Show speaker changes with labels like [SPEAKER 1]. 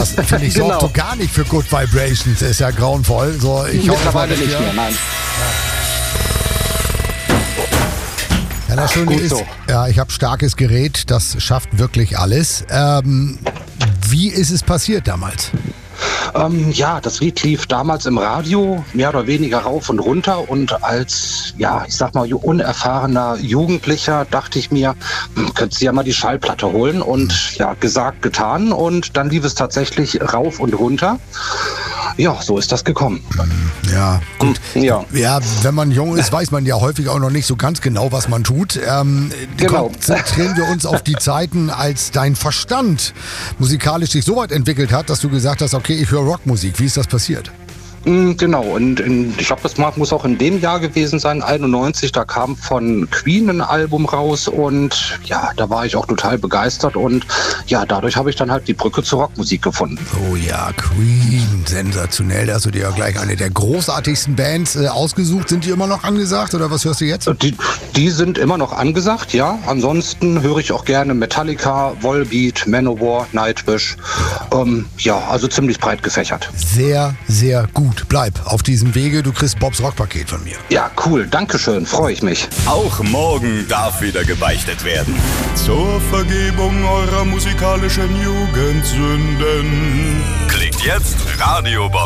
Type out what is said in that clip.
[SPEAKER 1] Das finde ich sorgt so gar nicht für Good Vibrations. Das ist ja grauenvoll. So, ich
[SPEAKER 2] Mittlerweile nicht mehr, nein.
[SPEAKER 1] Ja, das Schöne ist,
[SPEAKER 2] so.
[SPEAKER 1] ja, ich habe starkes Gerät, das schafft wirklich alles. Wie ist es passiert damals?
[SPEAKER 2] Ja, das Lied lief damals im Radio, mehr oder weniger rauf und runter. Und als, ja, ich sag mal, unerfahrener Jugendlicher dachte ich mir, könntest du ja mal die Schallplatte holen. Und ja, gesagt, getan. Und dann lief es tatsächlich rauf und runter. Ja, so ist das gekommen.
[SPEAKER 1] Ja, gut.
[SPEAKER 2] Ja.
[SPEAKER 1] Ja, wenn man jung ist, weiß man ja häufig auch noch nicht so ganz genau, was man tut.
[SPEAKER 2] Genau.
[SPEAKER 1] Konzentrieren wir uns auf die Zeiten, als dein Verstand musikalisch sich so weit entwickelt hat, dass du gesagt hast, okay, ich höre Rockmusik. Wie ist das passiert?
[SPEAKER 2] Genau, und ich glaube, das muss auch in dem Jahr gewesen sein, 91, da kam von Queen ein Album raus und ja, da war ich auch total begeistert und ja, dadurch habe ich dann halt die Brücke zur Rockmusik gefunden.
[SPEAKER 1] Oh ja, Queen, sensationell. Da hast du dir ja gleich eine der großartigsten Bands ausgesucht. Sind die immer noch angesagt oder was hörst du jetzt?
[SPEAKER 2] Die sind immer noch angesagt, ja. Ansonsten höre ich auch gerne Metallica, Volbeat, Manowar, Nightwish. Ja, also ziemlich breit gefächert.
[SPEAKER 1] Sehr, sehr gut. Bleib auf diesem Wege. Du kriegst Bobs Rockpaket von mir.
[SPEAKER 2] Ja, cool. Dankeschön. Freue ich mich.
[SPEAKER 3] Auch morgen darf wieder gebeichtet werden. Zur Vergebung eurer musikalischen Jugendsünden. Klickt jetzt Radio Bob